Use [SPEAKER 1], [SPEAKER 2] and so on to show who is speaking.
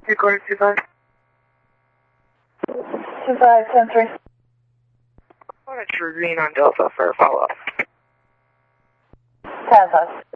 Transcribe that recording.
[SPEAKER 1] Recorder 25.
[SPEAKER 2] 2573.
[SPEAKER 1] I want to True Green on Delta for a follow-up.
[SPEAKER 2] 10-5.